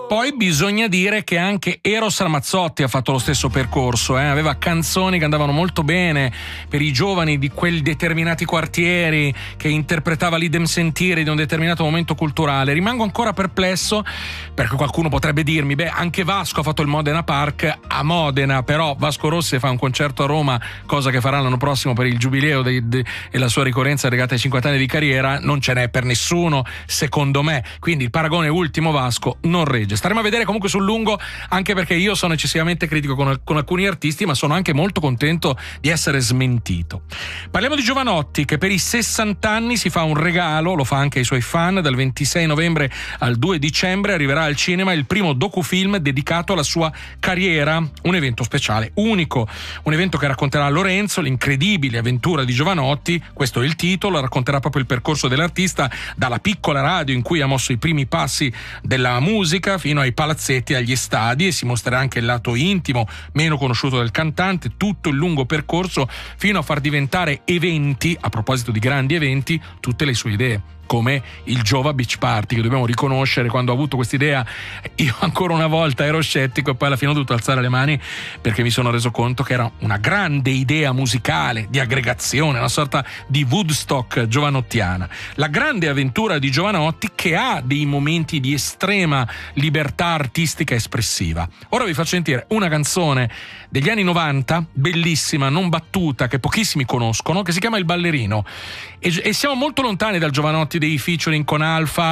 Poi bisogna dire che anche Eros Ramazzotti ha fatto lo stesso percorso, aveva canzoni che andavano molto bene per i giovani di quei determinati quartieri, che interpretava l'idem sentire di un determinato momento culturale. Rimango ancora perplesso perché qualcuno potrebbe dirmi: beh, anche Vasco ha fatto il Modena Park a Modena, però Vasco Rossi fa un concerto a Roma, cosa che farà l'anno prossimo per il giubileo e la sua ricorrenza legata ai 50 anni di carriera. Non ce n'è per nessuno, secondo me, quindi il paragone ultimo Vasco non regge. Staremo a vedere comunque sul lungo, anche perché io sono eccessivamente critico con alcuni artisti, ma sono anche molto contento di essere smentito. Parliamo di Jovanotti, che per i 60 anni si fa un regalo, lo fa anche ai suoi fan. Dal 26 novembre al 2 dicembre arriverà al cinema il primo docufilm dedicato alla sua carriera, un evento speciale, unico, un evento che racconterà Lorenzo, l'incredibile avventura di Jovanotti. Questo è il titolo, racconterà proprio il percorso dell'artista dalla piccola radio in cui ha mosso i primi passi della musica fino ai palazzetti, agli stadi, e si mostrerà anche il lato intimo, meno conosciuto del cantante, tutto il lungo percorso fino a far diventare eventi, a proposito di grandi eventi, tutte le sue idee, come il Jova Beach Party, che dobbiamo riconoscere, quando ho avuto quest'idea io ancora una volta ero scettico e poi alla fine ho dovuto alzare le mani perché mi sono reso conto che era una grande idea musicale di aggregazione, una sorta di Woodstock giovanottiana. La grande avventura di Jovanotti, che ha dei momenti di estrema libertà artistica espressiva. Ora vi faccio sentire una canzone degli anni 90, bellissima, non battuta, che pochissimi conoscono, che si chiama Il Ballerino, e siamo molto lontani dal Jovanotti dei featuring con Alfa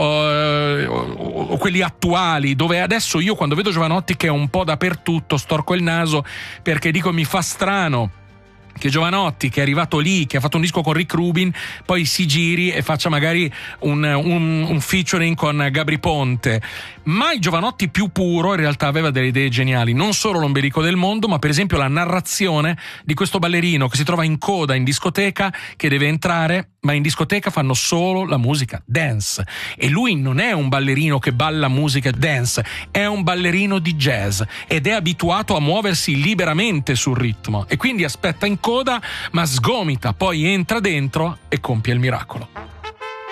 o quelli attuali, dove adesso io, quando vedo Jovanotti che è un po' dappertutto, storco il naso perché dico: mi fa strano che Jovanotti, che è arrivato lì, che ha fatto un disco con Rick Rubin, poi si giri e faccia magari un featuring con Gabry Ponte. Ma il Jovanotti più puro in realtà aveva delle idee geniali, non solo l'ombelico del mondo, ma per esempio la narrazione di questo ballerino che si trova in coda in discoteca, che deve entrare, ma in discoteca fanno solo la musica dance, e lui non è un ballerino che balla musica dance, è un ballerino di jazz ed è abituato a muoversi liberamente sul ritmo, e quindi aspetta in coda ma sgomita, poi entra dentro e compie il miracolo.